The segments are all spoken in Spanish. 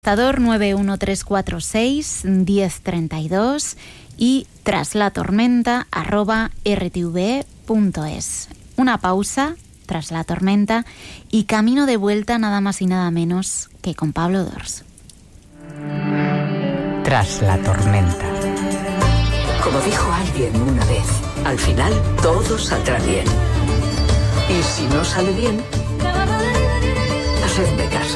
Contestador 913461032 y traslatormenta@rtve.es. Una pausa, Tras la tormenta, y camino de vuelta nada más y nada menos que con Pablo Dors. Tras la tormenta. Como dijo alguien una vez, al final todo saldrá bien. Y si no sale bien, hacedme caso.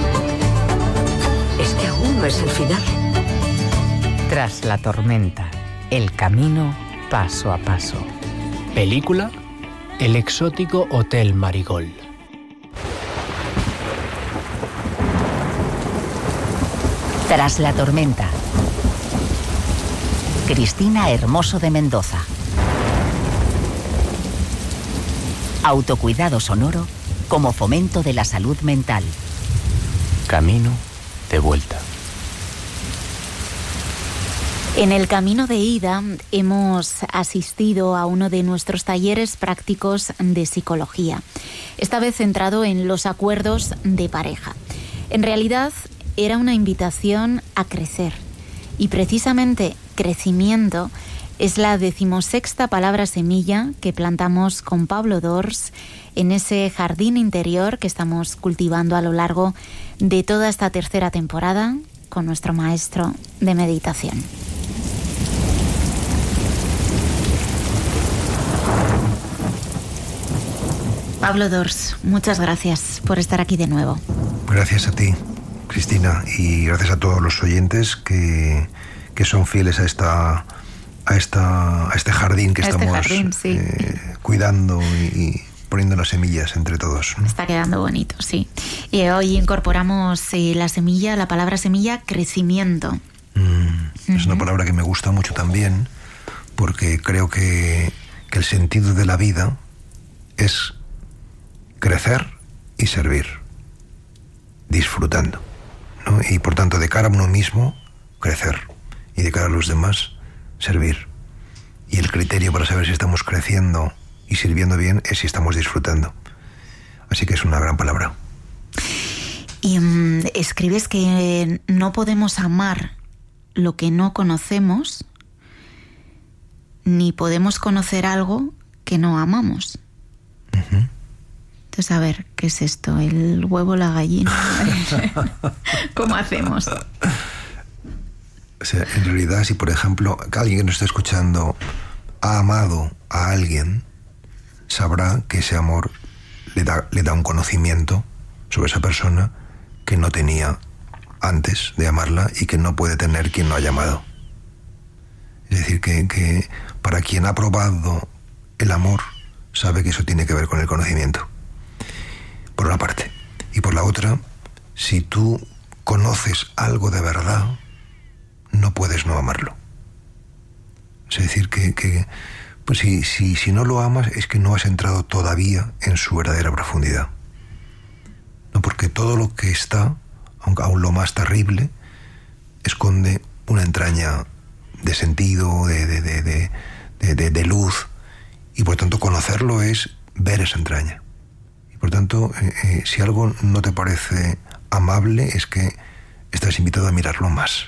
Es que aún no es el final. Tras la tormenta. El camino paso a paso. Película: El exótico Hotel Marigold. Tras la tormenta. Cristina Hermoso de Mendoza. Autocuidado sonoro como fomento de la salud mental. Camino de vuelta. En el camino de ida hemos asistido a uno de nuestros talleres prácticos de psicología, esta vez centrado en los acuerdos de pareja. En realidad era una invitación a crecer, y precisamente crecimiento es la 16ª palabra semilla que plantamos con Pablo Dors en ese jardín interior que estamos cultivando a lo largo de toda esta tercera temporada con nuestro maestro de meditación. Pablo Dors, muchas gracias por estar aquí de nuevo. Gracias a ti, Cristina, y gracias a todos los oyentes que son fieles a este jardín que estamos sí. Cuidando y poniendo las semillas entre todos. Está quedando bonito, sí. Y hoy incorporamos la palabra semilla, crecimiento. Es una palabra que me gusta mucho también, porque creo que el sentido de la vida es crecer y servir, disfrutando, ¿no? Y por tanto, de cara a uno mismo, crecer, y de cara a los demás, servir. Y el criterio para saber si estamos creciendo y sirviendo bien es si estamos disfrutando. Así que es una gran palabra. Y escribes que no podemos amar lo que no conocemos, ni podemos conocer algo que no amamos. Uh-huh. Entonces, a ver, ¿qué es esto? ¿El huevo, la gallina? ¿Cómo hacemos? O sea, en realidad, si por ejemplo alguien que nos está escuchando ha amado a alguien, sabrá que ese amor le da un conocimiento sobre esa persona que no tenía antes de amarla y que no puede tener quien no haya amado. Es decir, que para quien ha probado el amor, sabe que eso tiene que ver con el conocimiento, por una parte. Y por la otra, si tú conoces algo de verdad, no puedes no amarlo. Es decir, que pues si no lo amas, es que no has entrado todavía en su verdadera profundidad. No, porque todo lo que está, aunque aún lo más terrible, esconde una entraña de sentido, de luz, y por tanto conocerlo es ver esa entraña. Y por tanto, si algo no te parece amable, es que estás invitado a mirarlo más.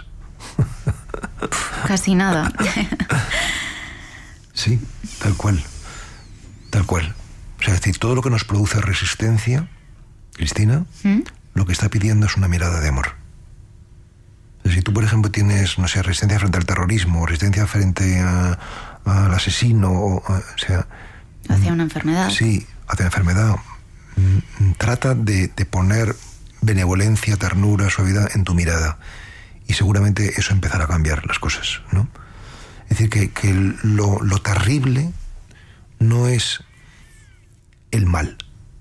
Casi nada. Sí, tal cual. Tal cual. O sea, es decir, todo lo que nos produce resistencia, Cristina, lo que está pidiendo es una mirada de amor. O sea, si tú, por ejemplo, tienes, no sé, resistencia frente al terrorismo, o resistencia frente al asesino, o sea... Hacia una enfermedad. Sí, hacia la enfermedad. Trata de poner benevolencia, ternura, suavidad en tu mirada. Y seguramente eso empezará a cambiar las cosas, ¿no? Es decir, que lo terrible no es el mal,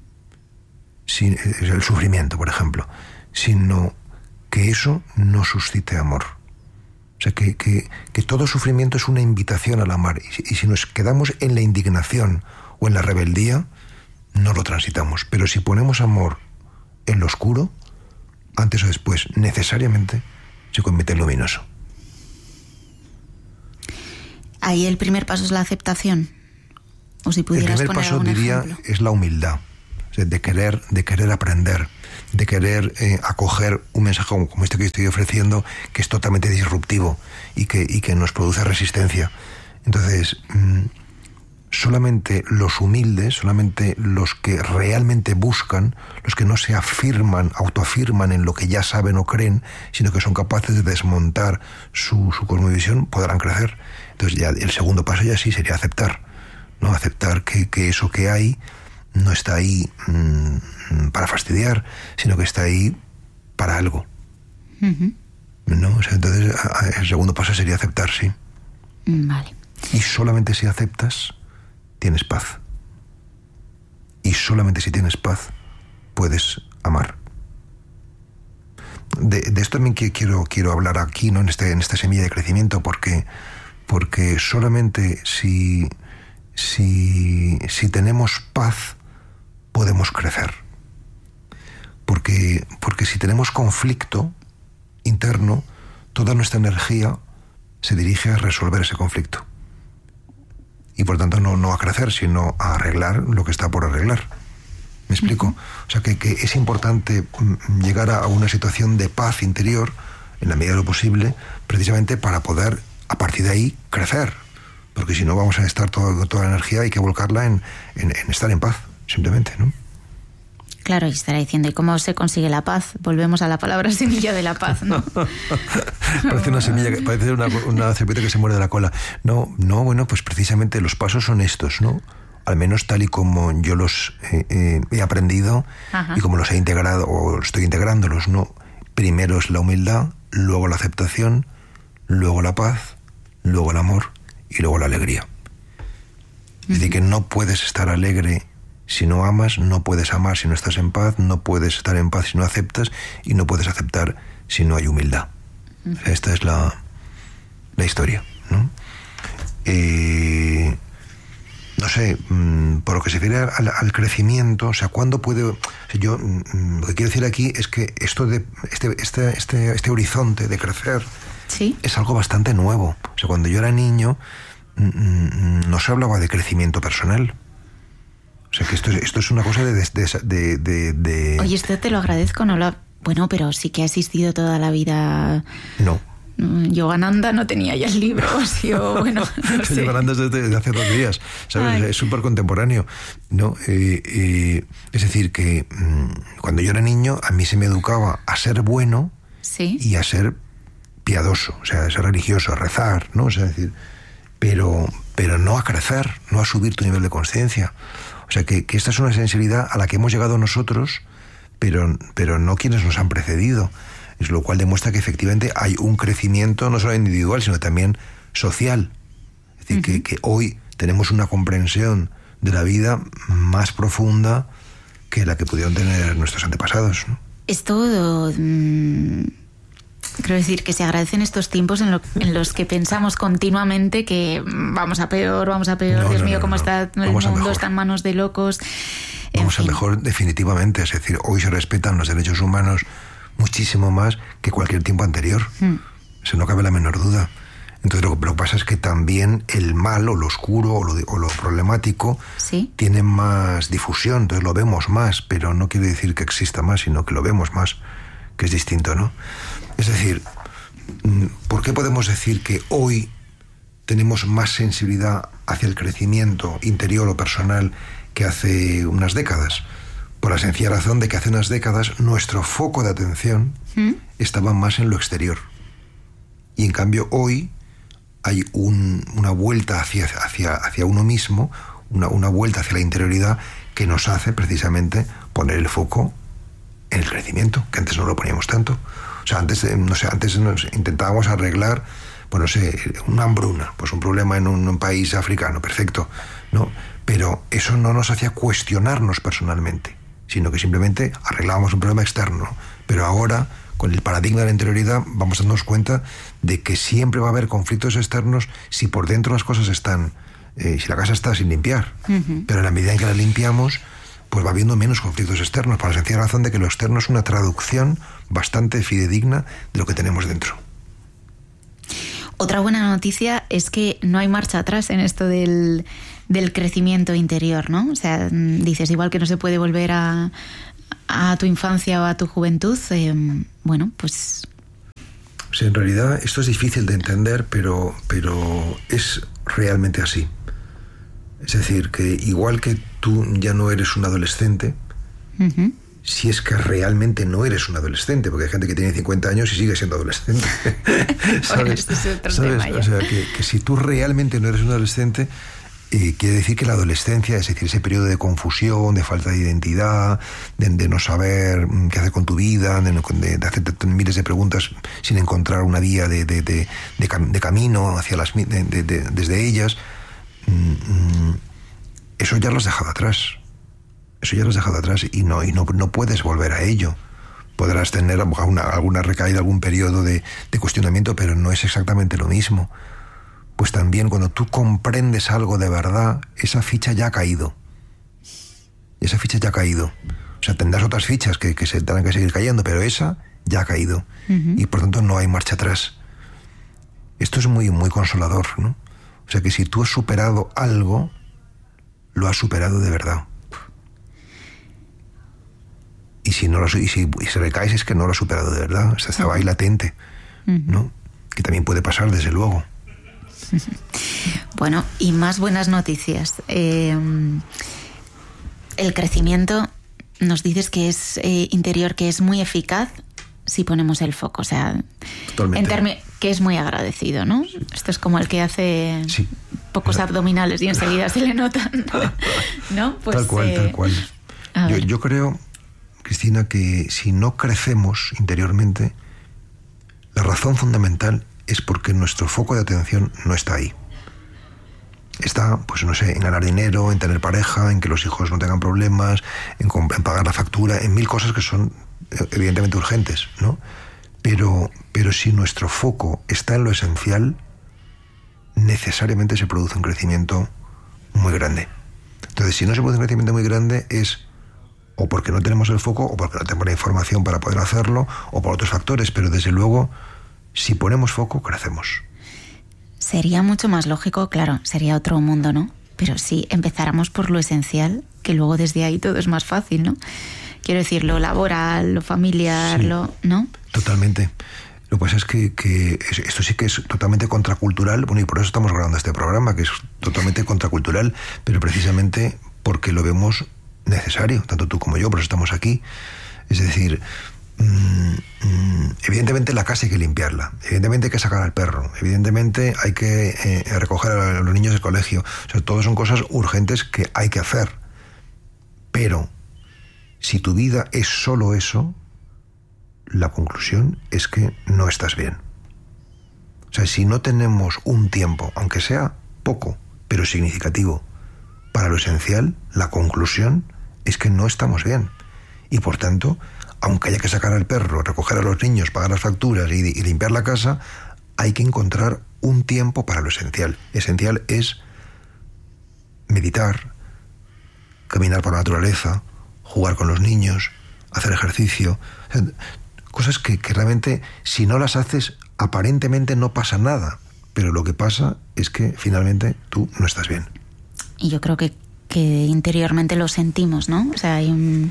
el sufrimiento, por ejemplo, sino que eso no suscite amor. O sea, que todo sufrimiento es una invitación al amar. Y si nos quedamos en la indignación o en la rebeldía, no lo transitamos. Pero si ponemos amor en lo oscuro, antes o después, necesariamente, se convierte en luminoso. Ahí el primer paso es la aceptación. O si pudieras poner algún ejemplo. El primer paso, diría, es la humildad. O sea, de querer aprender, de querer acoger un mensaje como este que estoy ofreciendo, que es totalmente disruptivo y que nos produce resistencia. Entonces, solamente los humildes, solamente los que realmente buscan, los que no se autoafirman en lo que ya saben o creen, sino que son capaces de desmontar su cosmovisión, podrán crecer. Entonces ya el segundo paso ya sí sería aceptar, ¿no? Aceptar que eso que hay no está ahí para fastidiar, sino que está ahí para algo. ¿No? O sea, entonces el segundo paso sería aceptar, sí. Vale. Y solamente si aceptas, tienes paz. Y solamente si tienes paz, puedes amar. De esto también quiero hablar aquí, ¿no? En esta semilla de crecimiento, porque solamente si tenemos paz, podemos crecer. Porque si tenemos conflicto interno, toda nuestra energía se dirige a resolver ese conflicto. Y por tanto no a crecer, sino a arreglar lo que está por arreglar. ¿Me explico? O sea que es importante llegar a una situación de paz interior, en la medida de lo posible, precisamente para poder, a partir de ahí, crecer. Porque si no vamos a estar toda la energía, hay que volcarla en estar en paz, simplemente, ¿no? Claro, y estará diciendo, ¿y cómo se consigue la paz? Volvemos a la palabra semilla de la paz, ¿no? Parece una semilla, parece una cepita que se muerde la cola. No, bueno, pues precisamente los pasos son estos, ¿no? Al menos tal y como yo los he aprendido. Ajá. Y como los he integrado, o estoy integrándolos, ¿no? Primero es la humildad, luego la aceptación, luego la paz, luego el amor y luego la alegría. Es decir, que no puedes estar alegre si no amas, no puedes amar si no estás en paz, no puedes estar en paz si no aceptas, y no puedes aceptar si no hay humildad. Esta es la historia, ¿no? No sé, por lo que se refiere al crecimiento, o sea, ¿cuándo puede...? O sea, yo lo que quiero decir aquí es que esto de este horizonte de crecer, ¿sí?, es algo bastante nuevo. O sea, cuando yo era niño no se hablaba de crecimiento personal. O sea, que esto es una cosa de... Oye, esto te lo agradezco, ¿no? Bueno, pero sí que ha existido toda la vida... No. Yogananda no tenía ya el libro, sí, o bueno, no sé. Yogananda es desde hace 2 días, ¿sabes? Ay. Es súper contemporáneo, ¿no? Es decir, que cuando yo era niño, a mí se me educaba a ser bueno, ¿sí?, y a ser piadoso, o sea, a ser religioso, a rezar, ¿no? O sea, es decir, pero no a crecer, no a subir tu nivel de conciencia. O sea, que esta es una sensibilidad a la que hemos llegado nosotros, pero no quienes nos han precedido. Es lo cual demuestra que efectivamente hay un crecimiento no solo individual, sino también social. Es decir, que hoy tenemos una comprensión de la vida más profunda que la que pudieron tener nuestros antepasados, ¿no? Esto... Quiero decir que se agradecen estos tiempos en los que pensamos continuamente que vamos a peor, Dios mío, cómo está el mundo, está en manos de locos. Vamos a mejor, definitivamente. Es decir, hoy se respetan los derechos humanos muchísimo más que cualquier tiempo anterior. Eso no cabe la menor duda. Entonces lo que pasa es que también el mal o lo oscuro o lo problemático, ¿sí?, tiene más difusión, entonces lo vemos más, pero no quiere decir que exista más, sino que lo vemos más, que es distinto, ¿no? Es decir, ¿por qué podemos decir que hoy tenemos más sensibilidad hacia el crecimiento interior o personal que hace unas décadas? Por la sencilla razón de que hace unas décadas nuestro foco de atención estaba más en lo exterior. Y en cambio hoy hay una vuelta hacia uno mismo, una vuelta hacia la interioridad que nos hace precisamente poner el foco en el crecimiento, que antes no lo poníamos tanto. O sea, antes nos intentábamos arreglar, pues no sé, una hambruna, pues un problema en un país africano, perfecto, ¿no? Pero eso no nos hacía cuestionarnos personalmente, sino que simplemente arreglábamos un problema externo. Pero ahora, con el paradigma de la interioridad, vamos a darnos cuenta de que siempre va a haber conflictos externos si por dentro las cosas están, si la casa está sin limpiar. Pero en la medida en que la limpiamos, pues va habiendo menos conflictos externos, por la sencilla razón de que lo externo es una traducción bastante fidedigna de lo que tenemos dentro. Otra buena noticia es que no hay marcha atrás en esto del crecimiento interior, ¿no? O sea, dices, igual que no se puede volver a a tu infancia o a tu juventud, bueno, pues... O sea, en realidad esto es difícil de entender, pero es realmente así. Es decir, que igual que tú ya no eres un adolescente, uh-huh. Si es que realmente no eres un adolescente, porque hay gente que tiene 50 años y sigue siendo adolescente. ¿Sabes? Bueno, esto es otro tema ya. O sea, que si tú realmente no eres un adolescente, quiere decir que la adolescencia, es decir, ese periodo de confusión, de falta de identidad, de no saber qué hacer con tu vida, de hacerte miles de preguntas sin encontrar una vía de camino hacia desde ellas, eso ya lo has dejado atrás. Eso ya lo has dejado atrás y no puedes volver a ello. Podrás tener alguna recaída, algún periodo de cuestionamiento, pero no es exactamente lo mismo. Pues también cuando tú comprendes algo de verdad, esa ficha ya ha caído. Esa ficha ya ha caído. O sea, tendrás otras fichas que se tendrán que seguir cayendo, pero esa ya ha caído. Uh-huh. Y por tanto no hay marcha atrás. Esto es muy, muy consolador, ¿no? O sea que si tú has superado algo, lo has superado de verdad. Y si recaes es que no lo has superado de verdad. Estaba ahí latente, ¿no? Que también puede pasar, desde luego. Bueno, y más buenas noticias. El crecimiento, nos dices que es interior, que es muy eficaz si ponemos el foco. O sea, que es muy agradecido, ¿no? Esto es como el que hace pocos abdominales y enseguida se le notan, ¿no? Pues, tal cual. Yo creo, Cristina, que si no crecemos interiormente, la razón fundamental es porque nuestro foco de atención no está ahí. Está, pues no sé, en ganar dinero, en tener pareja, en que los hijos no tengan problemas, en pagar la factura, en mil cosas que son evidentemente urgentes, ¿no? Pero si nuestro foco está en lo esencial, necesariamente se produce un crecimiento muy grande. Entonces, si no se produce un crecimiento muy grande, es o porque no tenemos el foco, o porque no tenemos la información para poder hacerlo, o por otros factores, pero desde luego, si ponemos foco, crecemos. Sería mucho más lógico, claro, sería otro mundo, ¿no? Pero si empezáramos por lo esencial, que luego desde ahí todo es más fácil, ¿no? Quiero decir, lo laboral, lo familiar, ¿no? Totalmente. Lo que pasa es que esto sí que es totalmente contracultural, bueno, y por eso estamos grabando este programa, que es totalmente contracultural, pero precisamente porque lo vemos necesario, tanto tú como yo, por eso estamos aquí. Es decir, evidentemente la casa hay que limpiarla, evidentemente hay que sacar al perro, evidentemente hay que recoger a los niños del colegio. O sea, todo son cosas urgentes que hay que hacer. Pero si tu vida es solo eso, la conclusión es que no estás bien. O sea, si no tenemos un tiempo, aunque sea poco, pero significativo, para lo esencial, la conclusión es que no estamos bien. Y por tanto, aunque haya que sacar al perro, recoger a los niños, pagar las facturas y limpiar la casa, hay que encontrar un tiempo para lo esencial. Esencial es meditar, caminar por la naturaleza, jugar con los niños, hacer ejercicio. O sea, cosas que realmente, si no las haces, aparentemente no pasa nada. Pero lo que pasa es que finalmente tú no estás bien. Y yo creo que interiormente lo sentimos, ¿no? O sea, hay un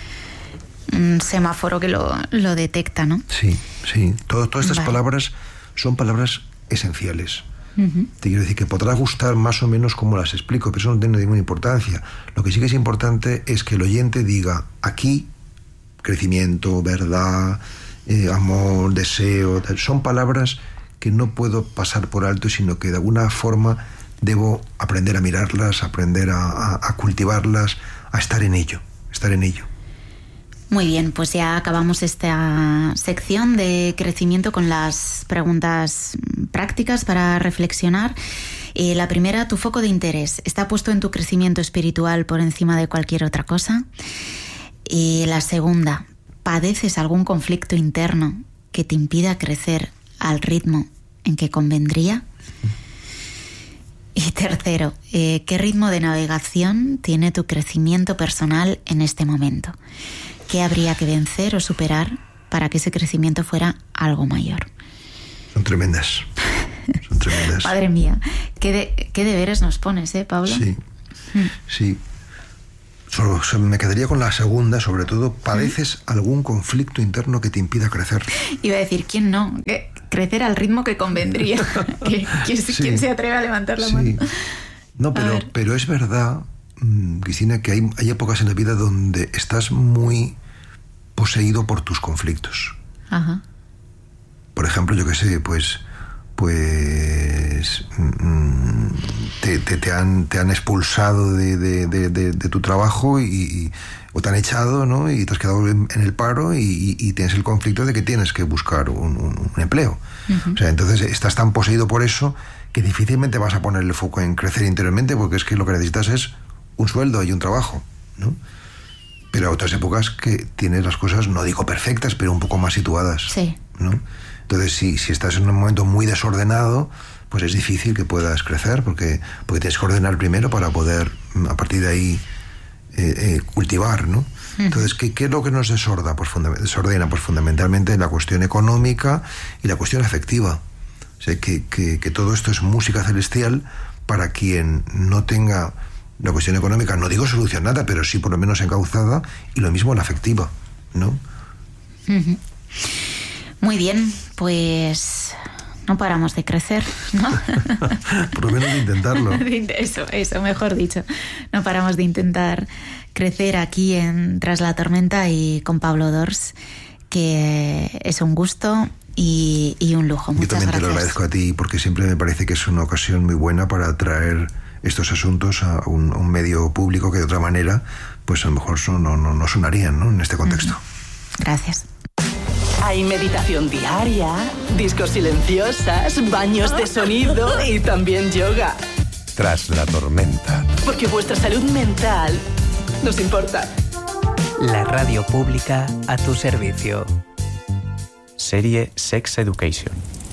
semáforo que lo detecta, ¿no? Sí. Todas estas palabras son palabras esenciales. Uh-huh. Te quiero decir que podrá gustar más o menos como las explico, pero eso no tiene ninguna importancia. Lo que sí que es importante es que el oyente diga, aquí, crecimiento, verdad, amor, deseo, son palabras que no puedo pasar por alto, sino que de alguna forma debo aprender a mirarlas, aprender a cultivarlas, a estar en ello. Muy bien, pues ya acabamos esta sección de crecimiento con las preguntas prácticas para reflexionar. La primera, ¿tu foco de interés está puesto en tu crecimiento espiritual por encima de cualquier otra cosa? Y la segunda, ¿padeces algún conflicto interno que te impida crecer al ritmo en que convendría? Y tercero, ¿qué ritmo de navegación tiene tu crecimiento personal en este momento? ¿Qué habría que vencer o superar para que ese crecimiento fuera algo mayor? Son tremendas. Madre mía, ¿qué deberes nos pones, Pablo? Sí. Me quedaría con la segunda, sobre todo, ¿padeces algún conflicto interno que te impida crecer? Iba a decir, ¿quién no? Crecer al ritmo que convendría. ¿Quién se atreve a levantar la mano? No, pero es verdad, Cristina, que hay épocas en la vida donde estás muy poseído por tus conflictos. Ajá. Por ejemplo, yo qué sé, pues te han expulsado de tu trabajo o te han echado, ¿no? Y te has quedado en el paro y tienes el conflicto de que tienes que buscar un empleo. Uh-huh. O sea, entonces estás tan poseído por eso que difícilmente vas a poner el foco en crecer interiormente, porque es que lo que necesitas es un sueldo y un trabajo, ¿no? Pero otras épocas que tienes las cosas, no digo perfectas, pero un poco más situadas, sí, ¿no? Entonces, si estás en un momento muy desordenado, pues es difícil que puedas crecer, porque tienes que ordenar primero para poder, a partir de ahí, cultivar, ¿no? Uh-huh. Entonces, ¿qué es lo que nos desordena? Pues fundamentalmente la cuestión económica y la cuestión afectiva. O sea, que todo esto es música celestial para quien no tenga la cuestión económica, no digo solucionada, pero sí por lo menos encauzada, y lo mismo la afectiva, ¿no? Uh-huh. Muy bien, pues no paramos de crecer, ¿no? Por lo menos de intentarlo. Eso, mejor dicho. No paramos de intentar crecer aquí en Tras la Tormenta y con Pablo Dors, que es un gusto y un lujo. Muchas gracias. Yo también te lo agradezco a ti, porque siempre me parece que es una ocasión muy buena para traer estos asuntos a un medio público que de otra manera, pues a lo mejor no sonarían, ¿no? En este contexto. Uh-huh. Gracias. Hay meditación diaria, discos silenciosas, baños de sonido y también yoga. Tras la Tormenta. Porque vuestra salud mental nos importa. La radio pública a tu servicio. Serie Sex Education.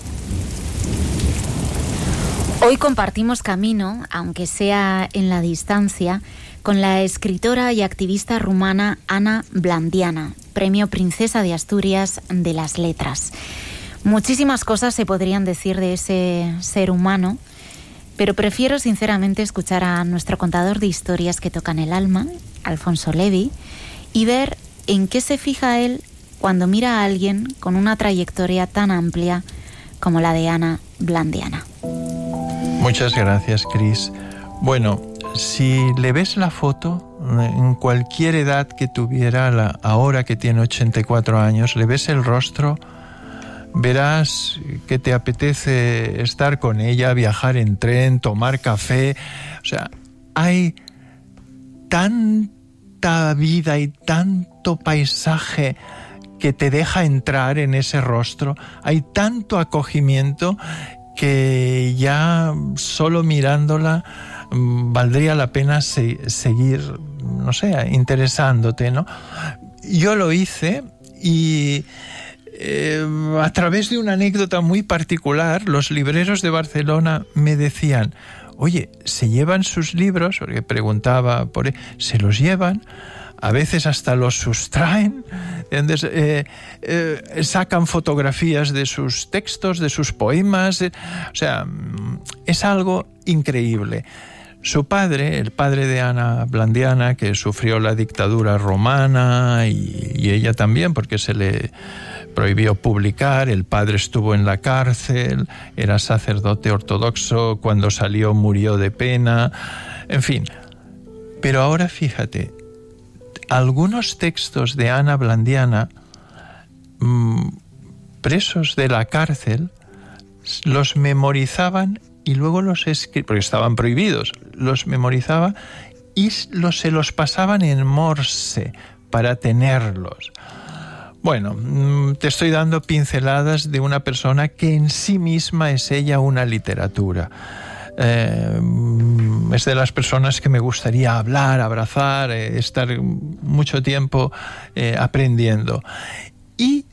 Hoy compartimos camino, aunque sea en la distancia, con la escritora y activista rumana Ana Blandiana, Premio Princesa de Asturias de las Letras. Muchísimas cosas se podrían decir de ese ser humano, pero prefiero sinceramente escuchar a nuestro contador de historias que tocan el alma, Alfonso Levi, y ver en qué se fija él cuando mira a alguien con una trayectoria tan amplia como la de Ana Blandiana. Muchas gracias, Cris. Bueno, si le ves la foto, en cualquier edad que tuviera, ahora que tiene 84 años, le ves el rostro, verás que te apetece estar con ella, viajar en tren, tomar café. O sea, hay tanta vida y tanto paisaje que te deja entrar en ese rostro. Hay tanto acogimiento que ya solo mirándola valdría la pena seguir, no sé, interesándote, ¿no? Yo lo hice y a través de una anécdota muy particular, los libreros de Barcelona me decían: oye, ¿se llevan sus libros? Porque preguntaba por él, ¿se los llevan? A veces hasta los sustraen, sacan fotografías de sus textos, de sus poemas. O sea, es algo increíble. Su padre, el padre de Ana Blandiana, que sufrió la dictadura romana y ella también, porque se le prohibió publicar, el padre estuvo en la cárcel, era sacerdote ortodoxo, cuando salió murió de pena, en fin. Pero ahora fíjate, algunos textos de Ana Blandiana, presos de la cárcel, los memorizaban y luego los escribían, porque estaban prohibidos, los memorizaba y se los pasaban en Morse para tenerlos. Bueno, te estoy dando pinceladas de una persona que en sí misma es ella una literatura. Es de las personas que me gustaría hablar, abrazar, estar mucho tiempo aprendiendo. Y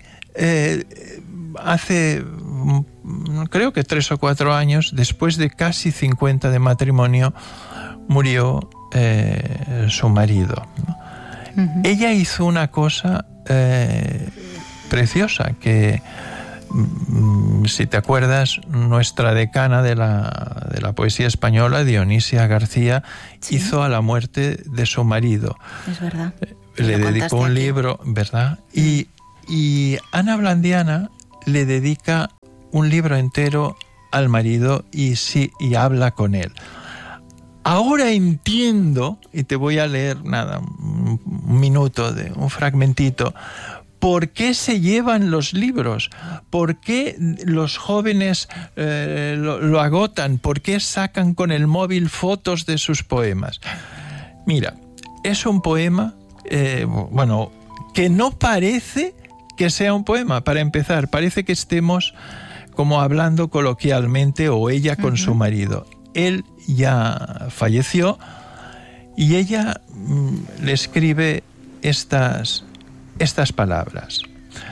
hace, creo que 3 o 4 años, después de casi 50 de matrimonio, murió su marido, ¿no? Uh-huh. Ella hizo una cosa preciosa, que si te acuerdas, nuestra decana de la poesía española, Dionisia García, ¿sí?, hizo a la muerte de su marido. Es verdad. Le dedicó un libro, ¿verdad? Y Ana Blandiana le dedica un libro entero al marido y habla con él. Ahora entiendo, y te voy a leer un minuto, un fragmentito, ¿por qué se llevan los libros? ¿Por qué los jóvenes lo agotan? ¿Por qué sacan con el móvil fotos de sus poemas? Mira, es un poema, que no parece que sea un poema, para empezar. Parece que estemos como hablando coloquialmente, o ella con su marido. Él ya falleció y ella le escribe estas palabras.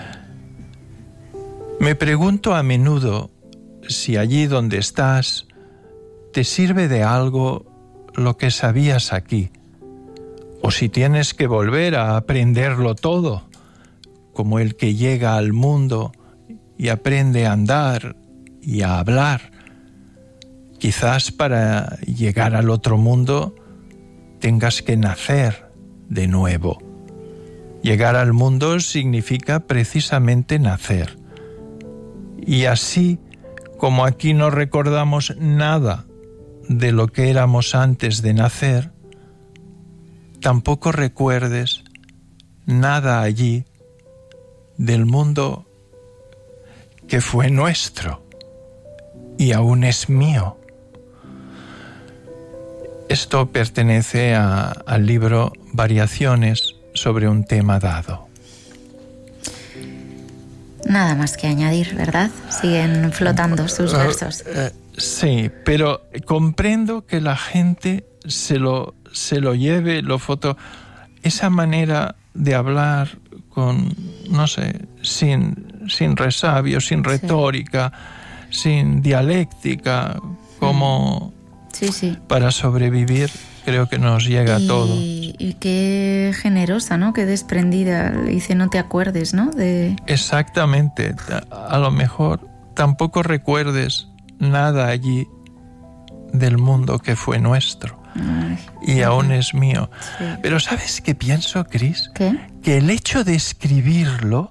Me pregunto a menudo si allí donde estás te sirve de algo lo que sabías aquí, o si tienes que volver a aprenderlo todo, como el que llega al mundo y aprende a andar y a hablar. Quizás para llegar al otro mundo tengas que nacer de nuevo. Llegar al mundo significa precisamente nacer. Y así como aquí no recordamos nada de lo que éramos antes de nacer, tampoco recuerdes nada allí del mundo que fue nuestro y aún es mío. Esto pertenece al libro Variaciones sobre un tema dado. Nada más que añadir, ¿verdad? Siguen flotando sus versos. Sí, pero comprendo que la gente se lo lleve, esa manera de hablar con, no sé, sin resabio, sin retórica, sin dialéctica, como para sobrevivir, creo que nos llega a todo. Y qué generosa, ¿no? Qué desprendida. Dice, no te acuerdes, ¿no? Exactamente. A lo mejor tampoco recuerdes nada allí del mundo que fue nuestro. Y aún es mío. Sí. Pero ¿sabes qué pienso, Cris? ¿Qué? Que el hecho de escribirlo,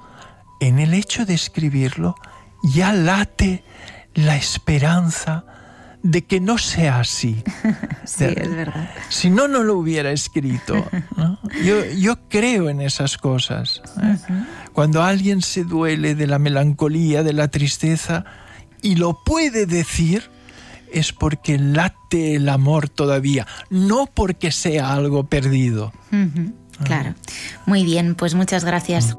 ya late la esperanza de que no sea así. Sí, es verdad. Si no lo hubiera escrito, ¿no? Yo creo en esas cosas. Cuando alguien se duele de la melancolía, de la tristeza, y lo puede decir, es porque late el amor todavía, no porque sea algo perdido. Claro. Muy bien, pues muchas gracias.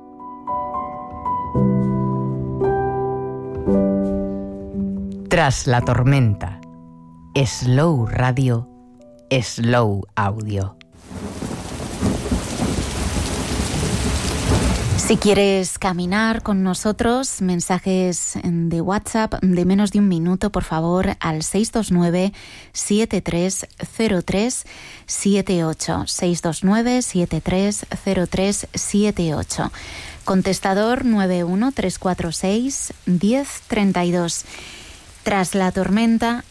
Tras la tormenta. Slow Radio, Slow Audio. Si quieres caminar con nosotros, mensajes de WhatsApp de menos de un minuto, por favor, al 629-730378. 629-730378. Contestador 913461032. Tras la tormenta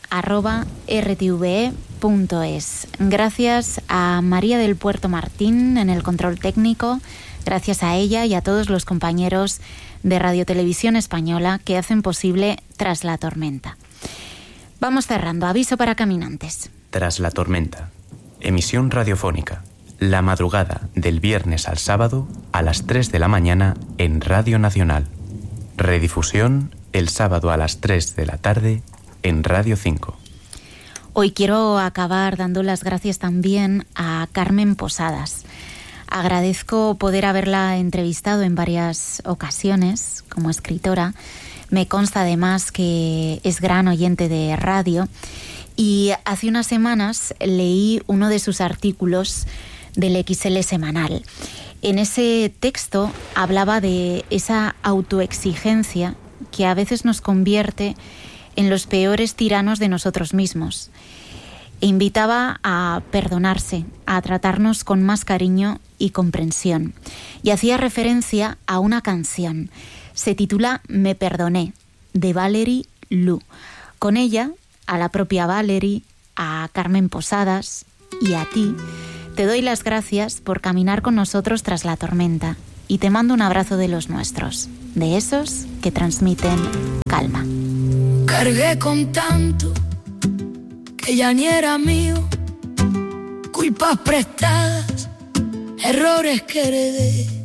@rtve.es. Gracias a María del Puerto Martín en el control técnico. Gracias a ella y a todos los compañeros de Radio Televisión Española que hacen posible Tras la tormenta. Vamos cerrando. Aviso para caminantes. Tras la tormenta. Emisión radiofónica. La madrugada del viernes al sábado a las 3 de la mañana en Radio Nacional. Redifusión el sábado a las 3 de la tarde en Radio 5. Hoy quiero acabar dando las gracias también a Carmen Posadas. Agradezco poder haberla entrevistado en varias ocasiones como escritora. Me consta además que es gran oyente de radio y hace unas semanas leí uno de sus artículos del XL semanal. En ese texto hablaba de esa autoexigencia que a veces nos convierte en los peores tiranos de nosotros mismos. E invitaba a perdonarse, a tratarnos con más cariño y comprensión. Y hacía referencia a una canción. Se titula Me perdoné, de Valerie Lu. Con ella, a la propia Valerie, a Carmen Posadas y a ti, te doy las gracias por caminar con nosotros tras la tormenta y te mando un abrazo de los nuestros, de esos que transmiten calma. Cargué con tanto que ya ni era mío, culpas prestadas, errores que heredé.